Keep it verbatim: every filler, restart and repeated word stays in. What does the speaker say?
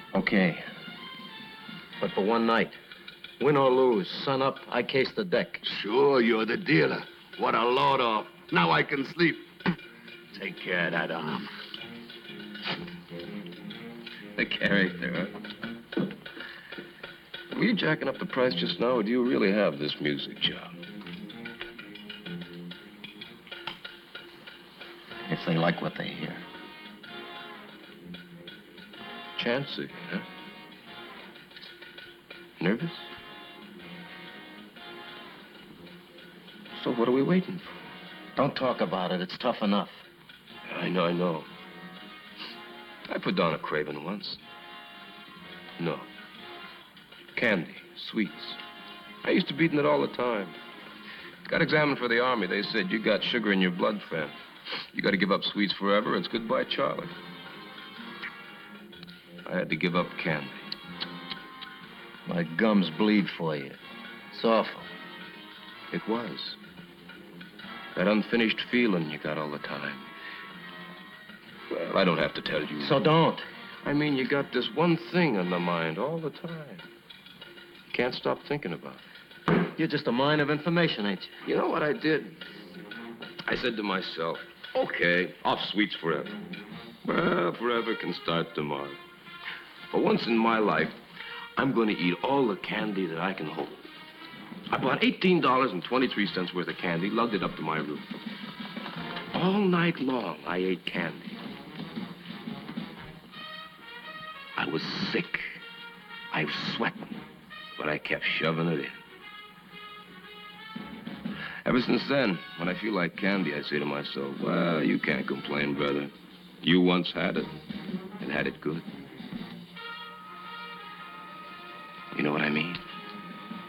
Okay. But for one night. Win or lose, sun up, I case the deck. Sure, you're the dealer. What a load off. Now I can sleep. Take care of that arm. The character, huh? Were you jacking up the price just now, or do you really have this music job? If they like what they hear. Chancy, huh? Nervous? So what are we waiting for? Don't talk about it. It's tough enough. I know, I know. I put down a craving once. No. Candy, sweets. I used to beating it all the time. Got examined for the Army. They said, you got sugar in your blood, friend. You got to give up sweets forever. It's goodbye, Charlie. I had to give up candy. My gums bleed for you. It's awful. It was. That unfinished feeling you got all the time. Well, I don't have to tell you. So don't. I mean, you got this one thing on the mind all the time. You can't stop thinking about it. You're just a mine of information, ain't you? You know what I did? I said to myself, okay, off sweets forever. Well, forever can start tomorrow. For once in my life, I'm going to eat all the candy that I can hold. I bought eighteen dollars and twenty-three cents worth of candy, lugged it up to my room. All night long, I ate candy. I was sick. I was sweating, but I kept shoving it in. Ever since then, when I feel like candy, I say to myself, well, you can't complain, brother. You once had it, and had it good. You know what I mean?